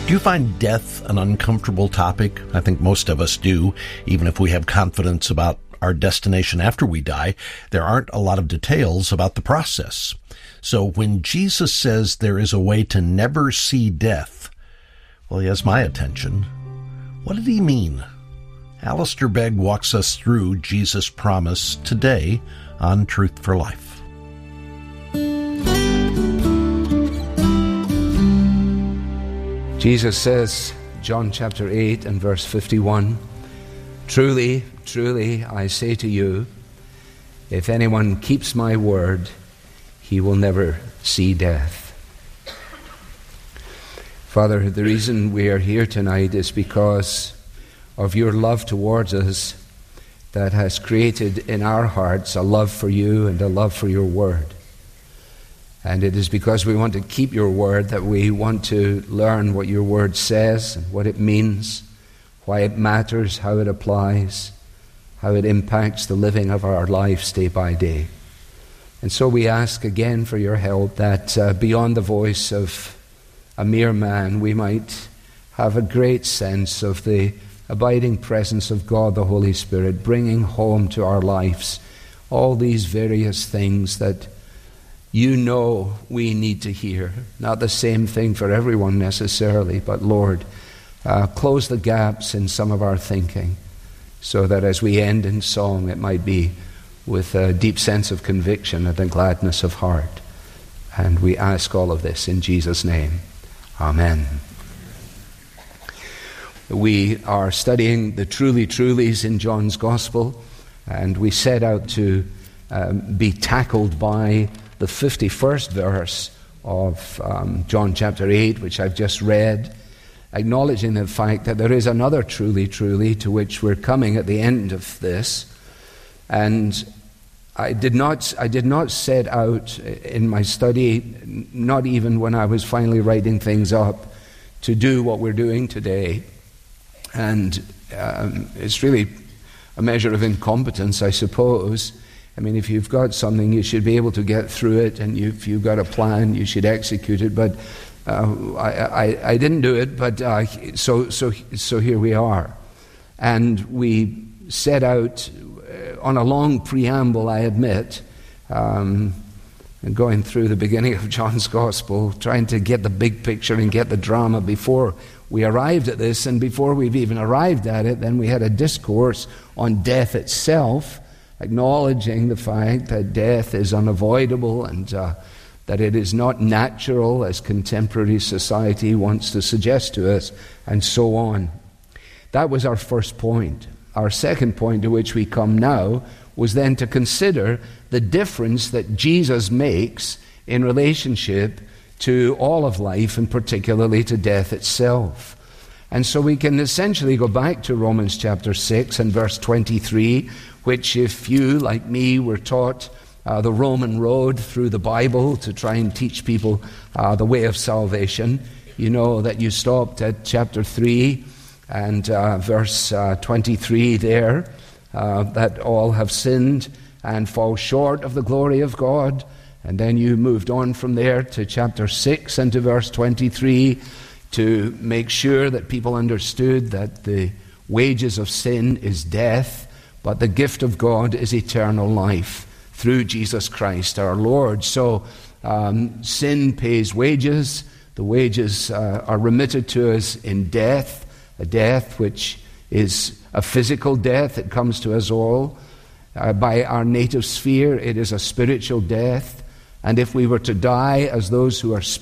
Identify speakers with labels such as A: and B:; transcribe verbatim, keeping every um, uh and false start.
A: Do you find death an uncomfortable topic? I think most of us do, even if we have confidence about our destination after we die. There aren't a lot of details about the process. So when Jesus says there is a way to never see death, well, he has my attention. What did he mean? Alistair Begg walks us through Jesus' promise today on Truth for Life.
B: Jesus says, John chapter eight and verse fifty-one, "Truly, truly, I say to you, if anyone keeps my word, he will never see death." Father, the reason we are here tonight is because of your love towards us that has created in our hearts a love for you and a love for your word. And it is because we want to keep your word that we want to learn what your word says and what it means, why it matters, how it applies, how it impacts the living of our lives day by day. And so we ask again for your help that uh, beyond the voice of a mere man, we might have a great sense of the abiding presence of God the Holy Spirit, bringing home to our lives all these various things that you know we need to hear. Not the same thing for everyone necessarily, but Lord, uh, close the gaps in some of our thinking so that as we end in song, it might be with a deep sense of conviction and a gladness of heart. And we ask all of this in Jesus' name. Amen. We are studying the truly trulies in John's Gospel, and we set out to um, be tackled by the fifty-first verse of um, John chapter eight, which I've just read, acknowledging the fact that there is another truly, truly to which we're coming at the end of this. And I did not, I did not set out in my study, not even when I was finally writing things up, to do what we're doing today. And um, it's really a measure of incompetence, I suppose. I mean, if you've got something, you should be able to get through it, and if you've got a plan, you should execute it. But uh, I, I, I didn't do it, but uh, so so so here we are. And we set out on a long preamble, I admit, um, and going through the beginning of John's Gospel, trying to get the big picture and get the drama before we arrived at this. And before we've even arrived at it, then we had a discourse on death itself, acknowledging the fact that death is unavoidable and uh, that it is not natural as contemporary society wants to suggest to us, and so on. That was our first point. Our second point to which we come now was then to consider the difference that Jesus makes in relationship to all of life, and particularly to death itself. And so we can essentially go back to Romans chapter six and verse twenty-three, which, if you, like me, were taught uh, the Roman road through the Bible to try and teach people uh, the way of salvation, you know that you stopped at chapter three and uh, verse uh, twenty-three there, uh, that all have sinned and fall short of the glory of God. And then you moved on from there to chapter six and to verse twenty-three to make sure that people understood that the wages of sin is death, but the gift of God is eternal life through Jesus Christ our Lord. So um, sin pays wages. The wages uh, are remitted to us in death, a death which is a physical death. It comes to us all. Uh, by our native sphere, it is a spiritual death. And if we were to die as those who are